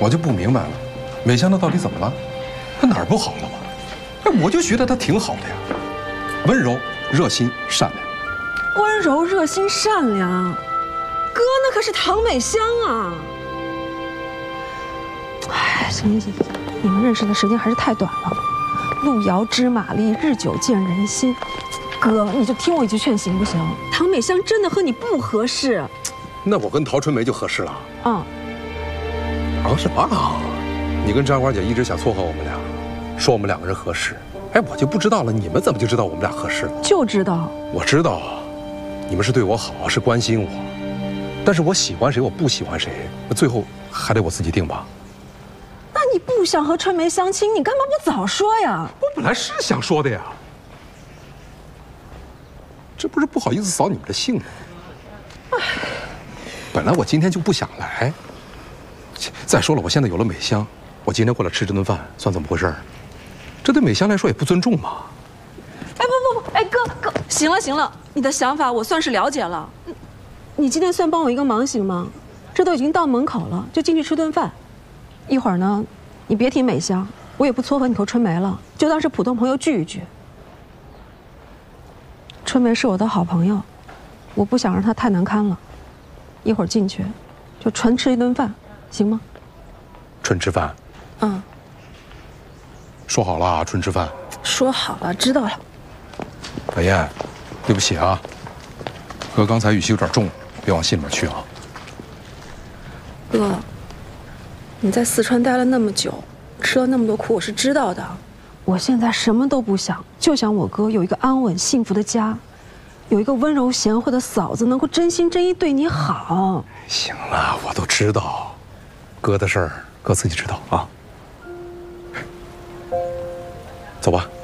我就不明白了，美香她到底怎么了？她哪儿不好了吗？哎，我就觉得她挺好的呀，温柔、热心、善良。 温柔、热心、善良，哥那可是唐美香啊！哎，行，你们认识的时间还是太短了。路遥知马力，日久见人心。哥，你就听我一句劝行不行？唐美香真的和你不合适。 那我跟陶春梅就合适了。 啊什么啊？你跟张花姐一直想撮合我们俩，说我们两个人合适。哎，我就不知道了，你们怎么就知道我们俩合适了？ 就知道。 我知道，你们是对我好，是关心我，但是我喜欢谁，我不喜欢谁，那最后还得我自己定吧。 那你不想和春梅相亲，你干嘛不早说呀？ 我本来是想说的呀，这不是不好意思扫你们的兴吗？本来我今天就不想来。再说了，我现在有了美香，我今天过来吃这顿饭，算怎么回事？这对美香来说也不尊重嘛。 哎，不，哎，哥，行了，你的想法我算是了解了。你今天算帮我一个忙行吗？这都已经到门口了，就进去吃顿饭。一会儿呢，你别提美香，我也不撮合你和春梅了，就当是普通朋友聚一聚。春梅是我的好朋友，我不想让她太难堪了。一会儿进去，就纯吃一顿饭，行吗？ 纯吃饭。说好了啊，纯吃饭。 说好了，知道了。 白燕，对不起啊，哥刚才语气有点重，别往心里面去啊。 哥，你在四川待了那么久，吃了那么多苦，我是知道的。我现在什么都不想，就想我哥有一个安稳幸福的家，有一个温柔贤惠的嫂子，能够真心真意对你好。 行了，我都知道，哥的事儿哥自己知道啊。走吧。